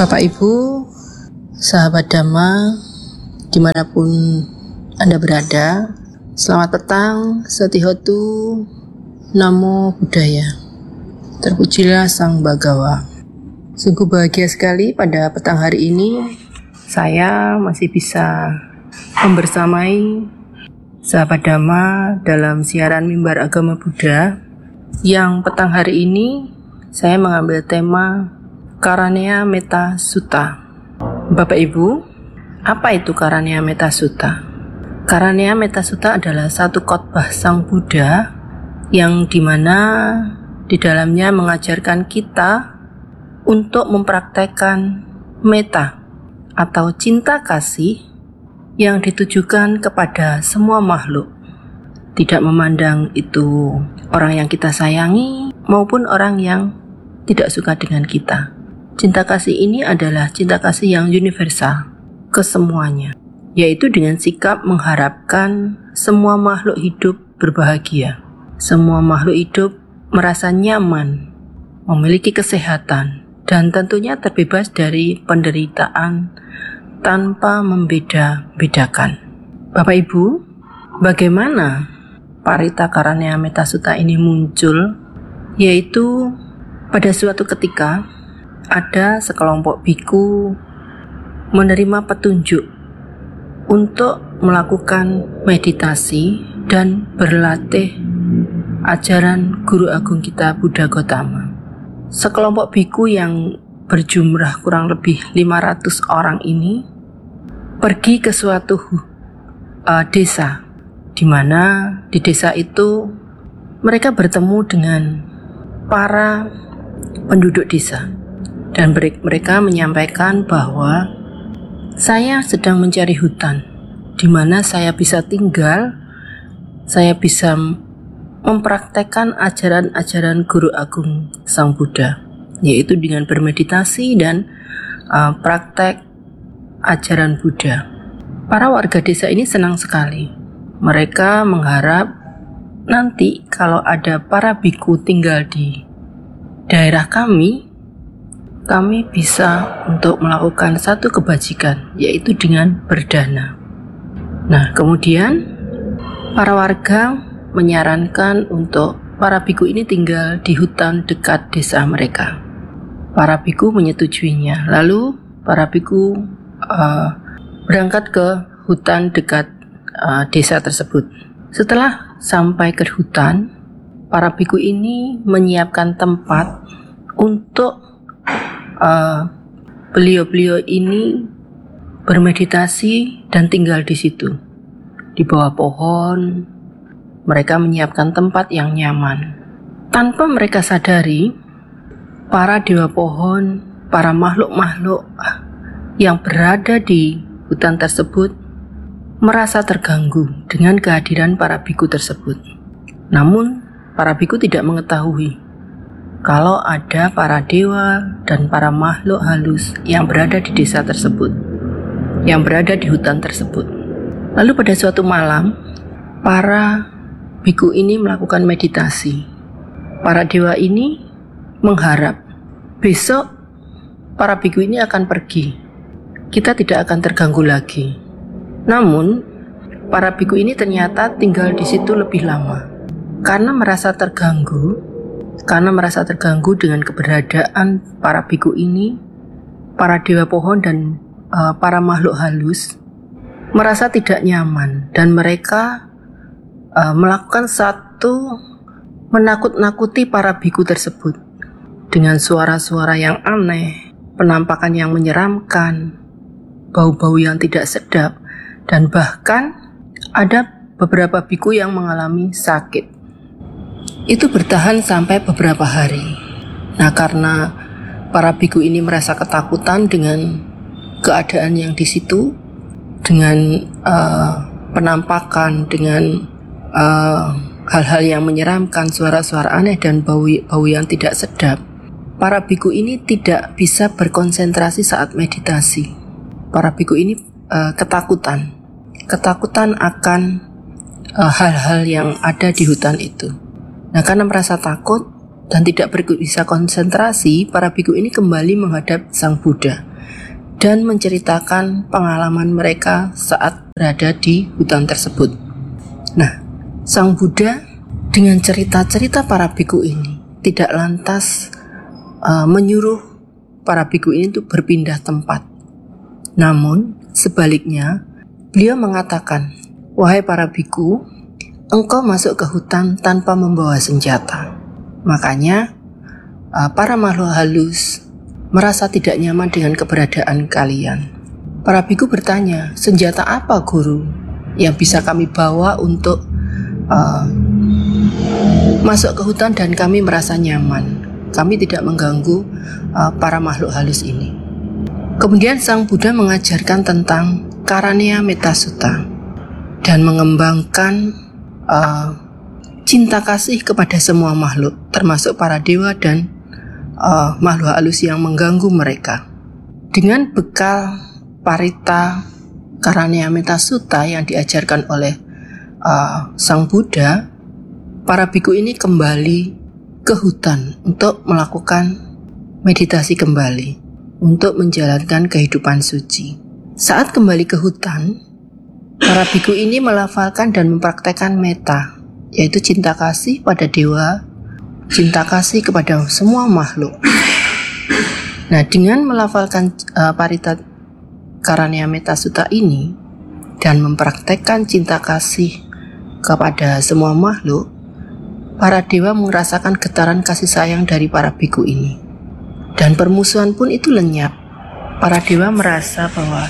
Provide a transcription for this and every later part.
Bapak Ibu, sahabat Dhamma, dimanapun Anda berada, selamat petang, Satihotu, Namo Buddhaya, terpujilah Sang Bhagawa. Sungguh bahagia sekali pada petang hari ini, saya masih bisa membersamai sahabat Dhamma dalam siaran Mimbar Agama Buddha, yang petang hari ini saya mengambil tema Karania Metta Sutta. Bapak Ibu, apa itu Karania Metta Sutta? Karania Metta Sutta adalah satu khotbah Sang Buddha yang dimana di dalamnya mengajarkan kita untuk mempraktekkan metta atau cinta kasih yang ditujukan kepada semua makhluk, tidak memandang itu orang yang kita sayangi maupun orang yang tidak suka dengan kita. Cinta kasih ini adalah cinta kasih yang universal ke semuanya, yaitu dengan sikap mengharapkan semua makhluk hidup berbahagia, semua makhluk hidup merasa nyaman, memiliki kesehatan, dan tentunya terbebas dari penderitaan tanpa membeda-bedakan. Bapak Ibu, bagaimana Parita Karania Metta Sutta ini muncul? Yaitu pada suatu ketika ada sekelompok biku menerima petunjuk untuk melakukan meditasi dan berlatih ajaran Guru Agung kita Buddha Gautama. Sekelompok biku yang berjumlah kurang lebih 500 orang ini pergi ke suatu desa, di mana di desa itu mereka bertemu dengan para penduduk desa. Dan mereka menyampaikan bahwa saya sedang mencari hutan di mana saya bisa tinggal, saya bisa mempraktekkan ajaran-ajaran Guru Agung Sang Buddha, yaitu dengan bermeditasi dan praktek ajaran Buddha. Para warga desa ini senang sekali. Mereka mengharap nanti kalau ada para biku tinggal di daerah kami bisa untuk melakukan satu kebajikan, yaitu dengan berdana. Nah, kemudian para warga menyarankan untuk para biku ini tinggal di hutan dekat desa mereka. Para biku menyetujuinya. Lalu para biku berangkat ke hutan dekat desa tersebut. Setelah sampai ke hutan, para biku ini menyiapkan tempat untuk beliau-beliau ini bermeditasi dan tinggal di situ. Di bawah pohon, mereka menyiapkan tempat yang nyaman. Tanpa mereka sadari, para dewa pohon, para makhluk-makhluk yang berada di hutan tersebut merasa terganggu dengan kehadiran para biku tersebut. Namun, para biku tidak mengetahui kalau ada para dewa dan para makhluk halus yang berada di desa tersebut, yang berada di hutan tersebut. Lalu pada suatu malam, para biku ini melakukan meditasi. Para dewa ini mengharap besok para biku ini akan pergi. Kita tidak akan terganggu lagi. Namun, para biku ini ternyata tinggal di situ lebih lama. Karena merasa terganggu dengan keberadaan para biku ini, para dewa pohon dan para makhluk halus merasa tidak nyaman, dan mereka melakukan satu menakut-nakuti para biku tersebut dengan suara-suara yang aneh, penampakan yang menyeramkan, bau-bau yang tidak sedap, dan bahkan ada beberapa biku yang mengalami sakit. Itu bertahan sampai beberapa hari. Nah, karena para biku ini merasa ketakutan dengan keadaan yang di situ, dengan penampakan, dengan hal-hal yang menyeramkan, suara-suara aneh dan bau yang tidak sedap, para biku ini tidak bisa berkonsentrasi saat meditasi. Para biku ini ketakutan akan hal-hal yang ada di hutan itu. Nah, karena merasa takut dan tidak bisa konsentrasi, para biku ini kembali menghadap Sang Buddha. dan menceritakan pengalaman mereka saat berada di hutan tersebut. Nah, Sang Buddha dengan cerita-cerita para biku ini tidak lantas menyuruh para biku ini untuk berpindah tempat. Namun, sebaliknya, beliau mengatakan, "Wahai para biku, engkau masuk ke hutan tanpa membawa senjata." Makanya, para makhluk halus merasa tidak nyaman dengan keberadaan kalian. Para biku bertanya, "Senjata apa, Guru, yang bisa kami bawa untuk masuk ke hutan dan kami merasa nyaman? Kami tidak mengganggu para makhluk halus ini." Kemudian Sang Buddha mengajarkan tentang Karaniya Metta Sutta dan mengembangkan cinta kasih kepada semua makhluk, termasuk para dewa dan makhluk halus yang mengganggu mereka. Dengan bekal parita Karaniya Metta Sutta yang diajarkan oleh Sang Buddha, para biku ini kembali ke hutan untuk melakukan meditasi kembali, untuk menjalankan kehidupan suci. Saat kembali ke hutan, para biku ini melafalkan dan mempraktekkan metta, yaitu cinta kasih pada dewa, cinta kasih kepada semua makhluk. Nah, dengan melafalkan parita Karaniya Metta Sutta ini dan mempraktekkan cinta kasih kepada semua makhluk, para dewa merasakan getaran kasih sayang dari para biku ini. Dan permusuhan pun itu lenyap. Para dewa merasa bahwa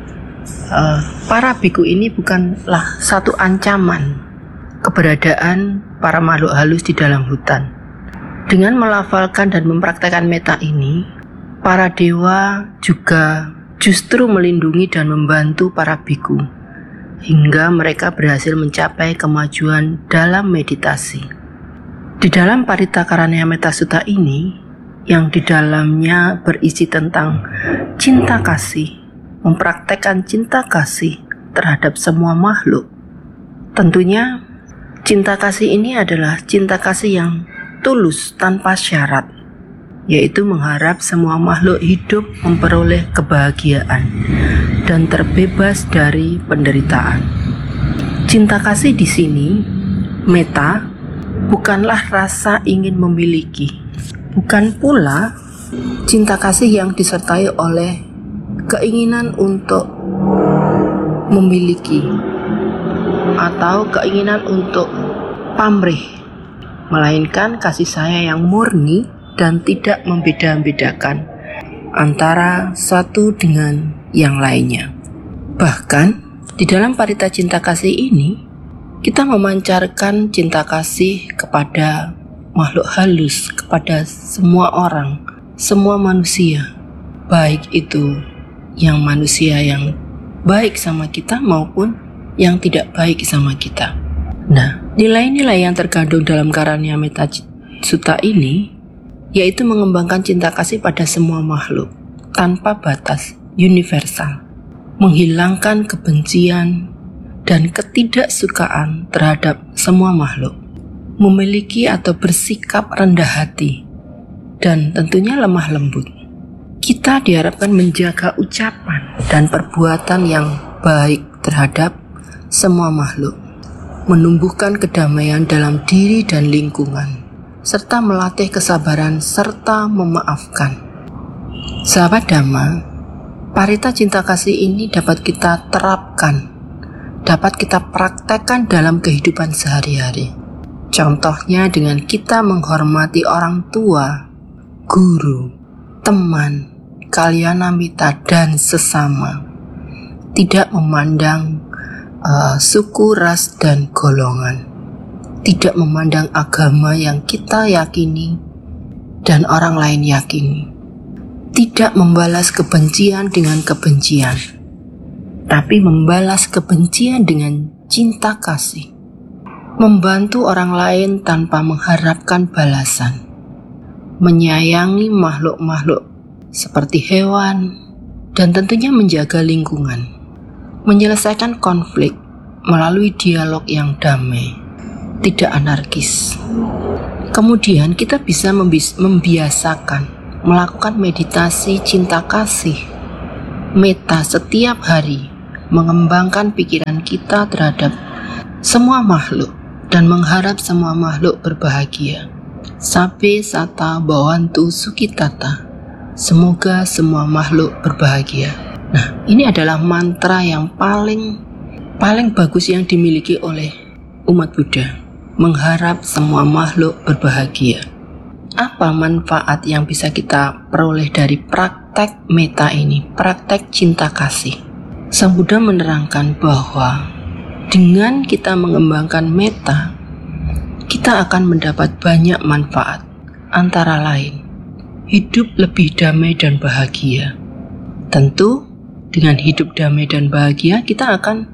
para biku ini bukanlah satu ancaman keberadaan para makhluk halus di dalam hutan. Dengan melafalkan dan mempraktekkan metta ini, para dewa juga justru melindungi dan membantu para biku hingga mereka berhasil mencapai kemajuan dalam meditasi. Di dalam parita Karaniya Metta Sutta ini, yang di dalamnya berisi tentang cinta kasih, mempraktekkan cinta kasih terhadap semua makhluk. Tentunya cinta kasih ini adalah cinta kasih yang tulus tanpa syarat, yaitu mengharap semua makhluk hidup memperoleh kebahagiaan dan terbebas dari penderitaan. Cinta kasih di sini, metta, bukanlah rasa ingin memiliki, bukan pula cinta kasih yang disertai oleh keinginan untuk memiliki atau keinginan untuk pamrih, melainkan kasih sayang yang murni dan tidak membeda-bedakan antara satu dengan yang lainnya. Bahkan di dalam parita cinta kasih ini, kita memancarkan cinta kasih kepada makhluk halus, kepada semua orang, semua manusia, baik itu yang manusia yang baik sama kita maupun yang tidak baik sama kita. Nah, nilai-nilai yang terkandung dalam Karaniya Metta Sutta ini yaitu mengembangkan cinta kasih pada semua makhluk tanpa batas, universal, menghilangkan kebencian dan ketidaksukaan terhadap semua makhluk, memiliki atau bersikap rendah hati, dan tentunya lemah lembut. Kita diharapkan menjaga ucapan dan perbuatan yang baik terhadap semua makhluk, menumbuhkan kedamaian dalam diri dan lingkungan, serta melatih kesabaran serta memaafkan. Sahabat Dhamma, parita cinta kasih ini dapat kita terapkan, dapat kita praktekkan dalam kehidupan sehari-hari. Contohnya dengan kita menghormati orang tua, guru, teman, kalyana mita, dan sesama. Tidak memandang suku, ras, dan golongan. Tidak memandang agama yang kita yakini dan orang lain yakini. Tidak membalas kebencian dengan kebencian, tapi membalas kebencian dengan cinta kasih. Membantu orang lain tanpa mengharapkan balasan. Menyayangi makhluk-makhluk seperti hewan, dan tentunya menjaga lingkungan. Menyelesaikan konflik melalui dialog yang damai, tidak anarkis. Kemudian kita bisa membiasakan melakukan meditasi cinta kasih meta setiap hari, mengembangkan pikiran kita terhadap semua makhluk dan mengharap semua makhluk berbahagia. Sabbe sata bhavantu sukhitata. Semoga semua makhluk berbahagia. Nah, ini adalah mantra yang paling bagus yang dimiliki oleh umat Buddha. Mengharap semua makhluk berbahagia. Apa manfaat yang bisa kita peroleh dari praktek meta ini, praktek cinta kasih? Sang Buddha menerangkan bahwa dengan kita mengembangkan meta, kita akan mendapat banyak manfaat, antara lain hidup lebih damai dan bahagia. Tentu dengan hidup damai dan bahagia kita akan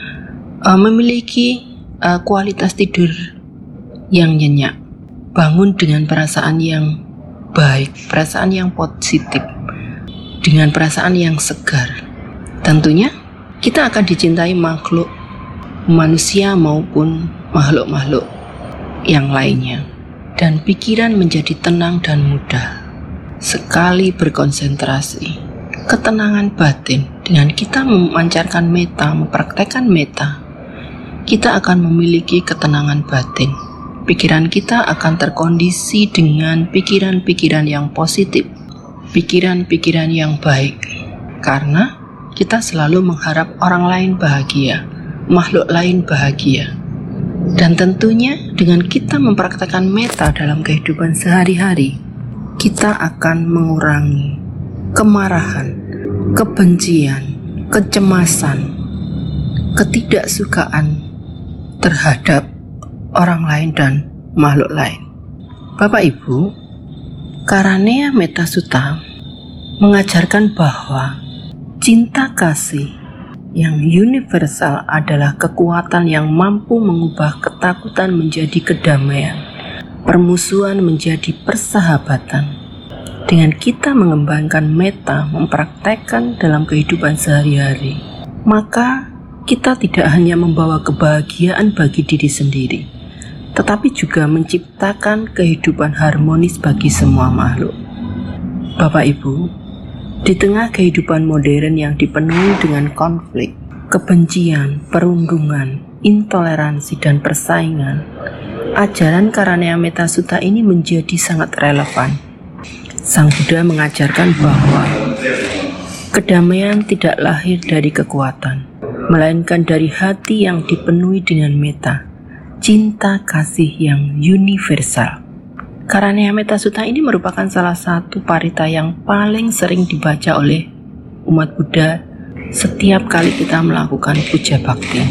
memiliki kualitas tidur yang nyenyak, bangun dengan perasaan yang baik, perasaan yang positif, dengan perasaan yang segar. Tentunya kita akan dicintai makhluk manusia maupun makhluk-makhluk yang lainnya, dan pikiran menjadi tenang dan mudah. Sekali berkonsentrasi, ketenangan batin dengan kita memancarkan meta, mempraktekkan meta, kita akan memiliki ketenangan batin. Pikiran kita akan terkondisi dengan pikiran-pikiran yang positif, pikiran-pikiran yang baik, karena kita selalu mengharap orang lain bahagia, makhluk lain bahagia. Dan tentunya dengan kita mempraktekkan meta dalam kehidupan sehari-hari, kita akan mengurangi kemarahan, kebencian, kecemasan, ketidaksukaan terhadap orang lain dan makhluk lain. Bapak Ibu, Karanea Metta Sutta mengajarkan bahwa cinta kasih yang universal adalah kekuatan yang mampu mengubah ketakutan menjadi kedamaian, permusuhan menjadi persahabatan. Dengan kita mengembangkan meta, mempraktekkan dalam kehidupan sehari-hari, maka kita tidak hanya membawa kebahagiaan bagi diri sendiri, tetapi juga menciptakan kehidupan harmonis bagi semua makhluk. Bapak Ibu, di tengah kehidupan modern yang dipenuhi dengan konflik, kebencian, perundungan, intoleransi, dan persaingan, ajaran Karanea Metta Sutta ini menjadi sangat relevan. Sang Buddha mengajarkan bahwa kedamaian tidak lahir dari kekuatan, melainkan dari hati yang dipenuhi dengan meta, cinta kasih yang universal. Karanea Metta Sutta ini merupakan salah satu parita yang paling sering dibaca oleh umat Buddha setiap kali kita melakukan puja bakti.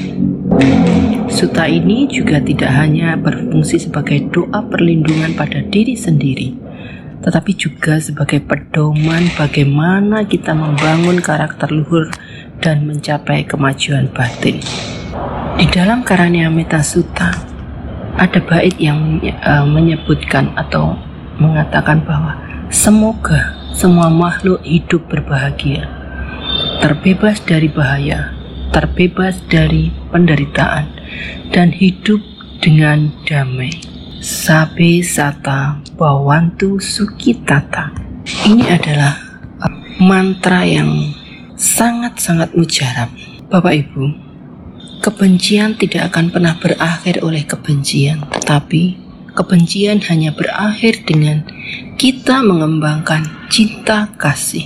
Sutta ini juga tidak hanya berfungsi sebagai doa perlindungan pada diri sendiri, tetapi juga sebagai pedoman bagaimana kita membangun karakter luhur dan mencapai kemajuan batin. Di dalam Karanea Metta Sutta ada bait yang menyebutkan atau mengatakan bahwa semoga semua makhluk hidup berbahagia, terbebas dari bahaya, terbebas dari penderitaan, dan hidup dengan damai. Sabbe sata bhavantu sukhitata. Ini adalah mantra yang sangat-sangat mujarab. Bapak Ibu, kebencian tidak akan pernah berakhir oleh kebencian, tetapi kebencian hanya berakhir dengan kita mengembangkan cinta kasih,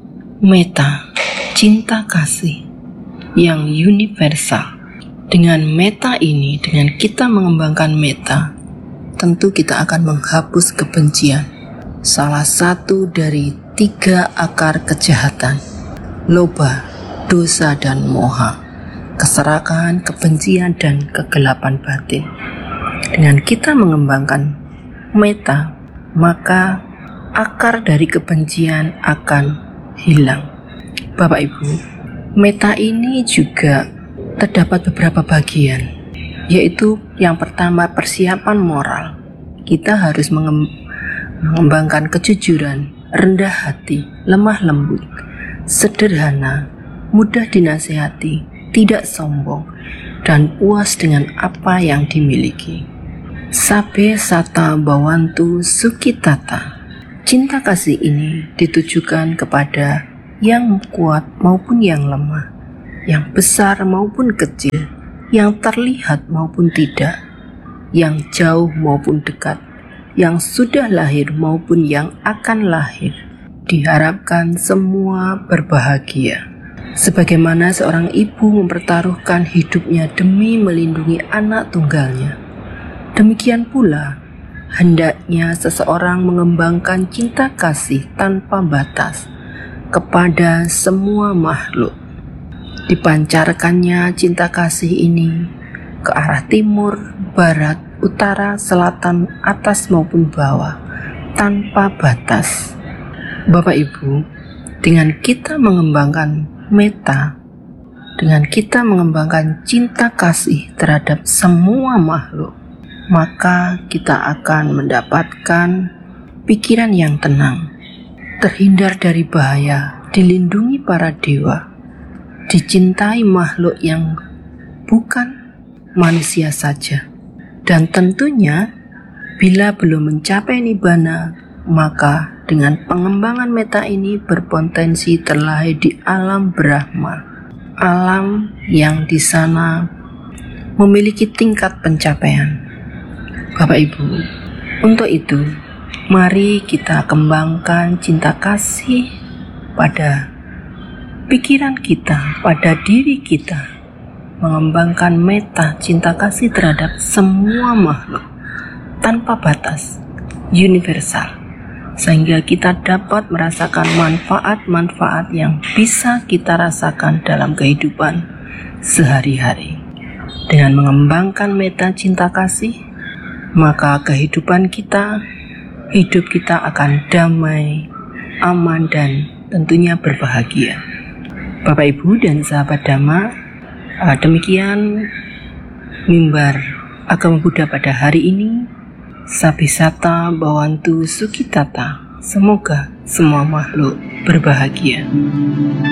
meta, cinta kasih yang universal. Dengan meta ini, dengan kita mengembangkan meta, tentu kita akan menghapus kebencian, salah satu dari 3 akar kejahatan: loba, dosa, dan moha, keserakahan, kebencian, dan kegelapan batin. Dengan kita mengembangkan meta, maka akar dari kebencian akan hilang. Bapak Ibu, meta ini juga terdapat beberapa bagian, yaitu yang pertama persiapan moral. Kita harus mengembangkan kejujuran, rendah hati, lemah lembut, sederhana, mudah dinasihati, tidak sombong, dan puas dengan apa yang dimiliki. Sabbe sata bhavantu sukhitata. Cinta kasih ini ditujukan kepada yang kuat maupun yang lemah, yang besar maupun kecil, yang terlihat maupun tidak, yang jauh maupun dekat, yang sudah lahir maupun yang akan lahir. Diharapkan semua berbahagia. Sebagaimana seorang ibu mempertaruhkan hidupnya demi melindungi anak tunggalnya, demikian pula hendaknya seseorang mengembangkan cinta kasih tanpa batas kepada semua makhluk. Dipancarkannya cinta kasih ini ke arah timur, barat, utara, selatan, atas maupun bawah, tanpa batas. Bapak Ibu, dengan kita mengembangkan meta, dengan kita mengembangkan cinta kasih terhadap semua makhluk, maka kita akan mendapatkan pikiran yang tenang, terhindar dari bahaya, dilindungi para dewa, dicintai makhluk yang bukan manusia saja. Dan tentunya bila belum mencapai nibbana, maka dengan pengembangan meta ini berpotensi terlahir di alam Brahma, alam yang di sana memiliki tingkat pencapaian. Bapak Ibu, untuk itu mari kita kembangkan cinta kasih pada pikiran kita, pada diri kita, mengembangkan meta cinta kasih terhadap semua makhluk tanpa batas, universal, sehingga kita dapat merasakan manfaat-manfaat yang bisa kita rasakan dalam kehidupan sehari-hari. Dengan mengembangkan meta cinta kasih, maka kehidupan kita, hidup kita akan damai, aman, dan tentunya berbahagia. Bapak Ibu dan sahabat Dhamma, demikian mimbar Agama Buddha pada hari ini. Sabisata Bhavantu Sukhitata. Semoga semua makhluk berbahagia.